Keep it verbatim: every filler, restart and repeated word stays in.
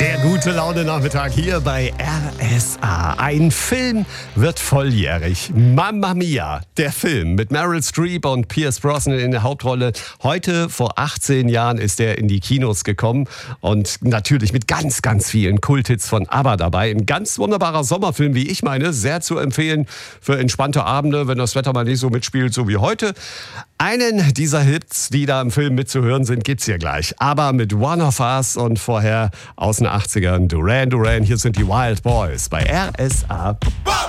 Der gute Laune-Nachmittag hier bei R S A. Ein Film wird volljährig. Mamma Mia, der Film mit Meryl Streep und Pierce Brosnan in der Hauptrolle. Heute vor achtzehn Jahren ist er in die Kinos gekommen und natürlich mit ganz, ganz vielen Kulthits von ABBA dabei. Ein ganz wunderbarer Sommerfilm, wie ich meine, sehr zu empfehlen für entspannte Abende, wenn das Wetter mal nicht so mitspielt, so wie heute. Einen dieser Hits, die da im Film mitzuhören sind, gibt's hier gleich. Aber mit One of Us und vorher aus den achtzigern Duran Duran. Hier sind die Wild Boys bei R S A.